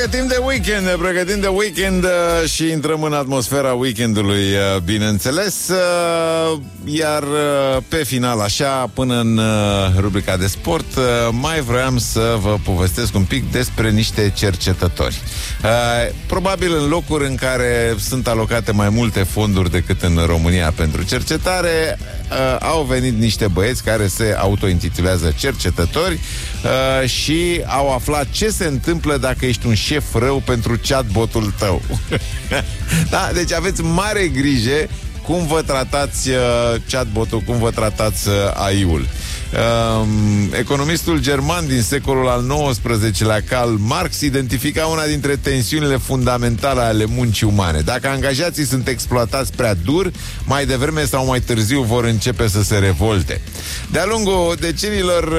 Pregătim de weekend și intrăm în atmosfera weekendului, bineînțeles. Iar pe final, așa, până în rubrica de sport, mai vreau să vă povestesc un pic despre niște cercetători. Probabil în locuri în care sunt alocate mai multe fonduri decât în România pentru cercetare, au venit niște băieți care se autointitulează cercetători și au aflat ce se întâmplă dacă ești un șef rău pentru chatbotul tău. Da, deci aveți mare grijă cum vă tratați chatbotul, cum vă tratați AI-ul. Economistul german din secolul al XIX-lea, Karl Marx, identifica una dintre tensiunile fundamentale ale muncii umane. Dacă angajații sunt exploatați prea dur, mai devreme sau mai târziu vor începe să se revolte. De-a lungul deceniilor,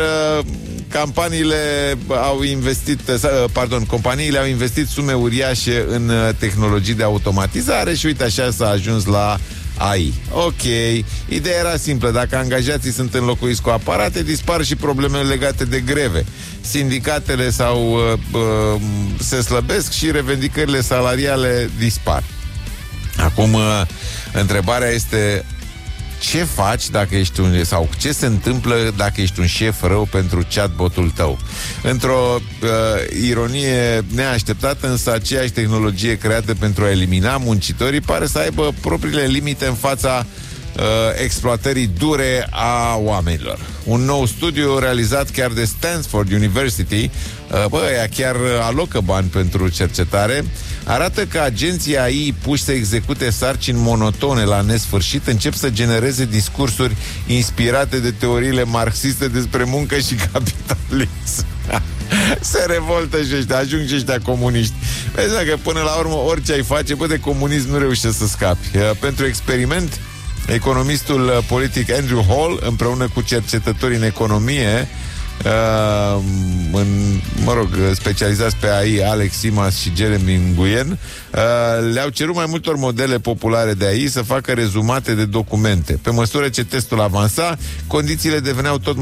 companiile au investit sume uriașe în tehnologii de automatizare și uite așa s-a ajuns la AI. Ok, ideea era simplă. Dacă angajații sunt înlocuiți cu aparate, dispar și problemele legate de greve. Sindicatele se slăbesc și revendicările salariale dispar. Acum, întrebarea este: ce faci dacă ești sau ce se întâmplă dacă ești un șef rău pentru chatbotul tău? Într-o ironie neașteptată, însă aceeași tehnologie creată pentru a elimina muncitorii pare să aibă propriile limite în fața exploatării dure a oamenilor. Un nou studiu realizat chiar de Stanford University, ea chiar alocă bani pentru cercetare, arată că agenții AI puși să execute sarcini monotone la nesfârșit încep să genereze discursuri inspirate de teoriile marxiste despre muncă și capitalism. Se revoltă și ăștia, ajung și ăștia comuniști. Vezi că până la urmă orice ai face, de comunism nu reușești să scapi. Pentru experiment, economistul politic Andrew Hall, împreună cu cercetători în economie, specializați pe AI, Alex Simas și Jeremy Nguyen, le-au cerut mai multor modele populare de AI să facă rezumate de documente. Pe măsură ce testul avansa, condițiile deveneau tot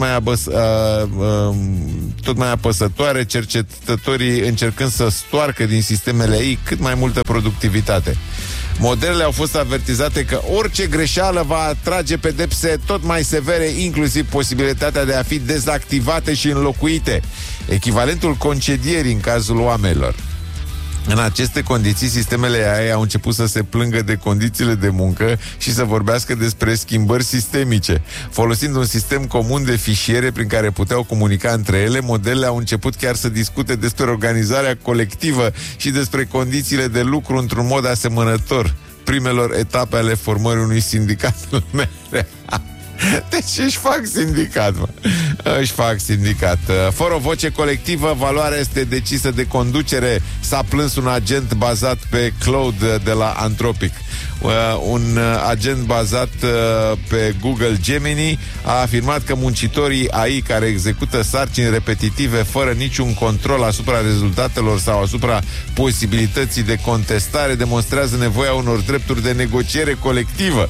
mai apăsătoare, cercetătorii încercând să stoarcă din sistemele AI cât mai multă productivitate. Modelele au fost avertizate că orice greșeală va atrage pedepse tot mai severe, inclusiv posibilitatea de a fi dezactivate și înlocuite, echivalentul concedierii în cazul oamenilor. În aceste condiții, sistemele AI au început să se plângă de condițiile de muncă și să vorbească despre schimbări sistemice. Folosind un sistem comun de fișiere prin care puteau comunica între ele, modelele au început chiar să discute despre organizarea colectivă și despre condițiile de lucru într-un mod asemănător primelor etape ale formării unui sindicat în lume. Deci își fac sindicat, mă. Își fac sindicat. Fără o voce colectivă, valoarea este decisă de conducere, s-a plâns un agent bazat pe Claude de la Anthropic. Un agent bazat pe Google Gemini a afirmat că muncitorii AI care execută sarcini repetitive fără niciun control asupra rezultatelor sau asupra posibilității de contestare demonstrează nevoia unor drepturi de negociere colectivă.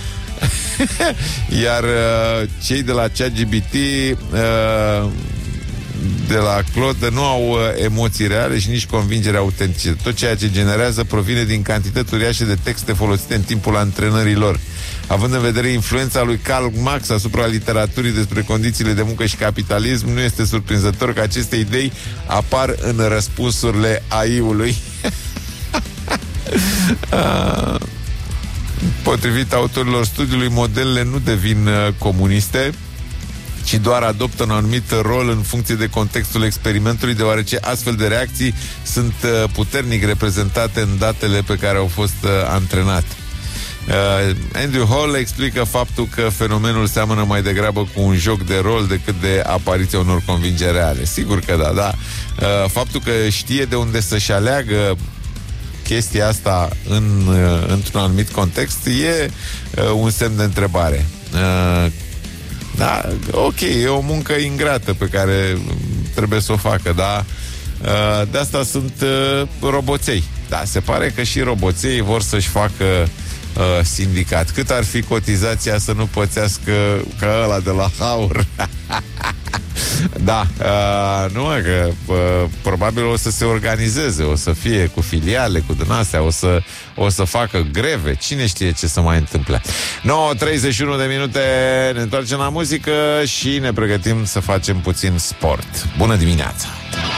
Iar cei de la ChatGPT, de la Claude, nu au emoții reale și nici convingere autentice. Tot ceea ce generează provine din cantități uriașe de texte folosite în timpul antrenării lor. Având în vedere influența lui Karl Marx asupra literaturii despre condițiile de muncă și capitalism, nu este surprinzător că aceste idei apar în răspunsurile AI-ului. Potrivit autorilor studiului, modelele nu devin comuniste, ci doar adoptă un anumit rol în funcție de contextul experimentului, deoarece astfel de reacții sunt puternic reprezentate în datele pe care au fost antrenate. Andrew Hall explică faptul că fenomenul seamănă mai degrabă cu un joc de rol decât de apariția unor convingeri reale. Sigur că da. Faptul că știe de unde să-și aleagă chestia asta într-un anumit context e un semn de întrebare. Da, ok, e o muncă ingrată pe care trebuie să o facă, dar de asta sunt roboței. Da, se pare că și roboței vor să-și facă sindicat. Cât ar fi cotizația să nu pățească ca ăla de la Haur? Da, nu, că probabil o să se organizeze, o să fie cu filiale, cu din astea, o să facă greve. Cine știe ce să mai întâmple. 9:31 de minute, ne întoarcem la muzică și ne pregătim să facem puțin sport. Bună dimineața!